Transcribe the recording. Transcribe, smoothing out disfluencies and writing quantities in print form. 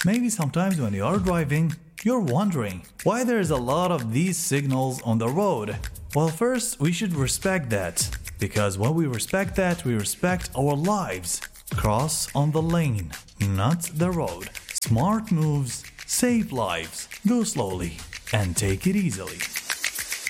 Maybe sometimes when you are driving, you're wondering why there is a lot of these signals on the road. Well, first, we should respect that. Because when we respect that, we respect our lives. Cross on the lane, not the road. Smart moves save lives. Go slowly and take it easily.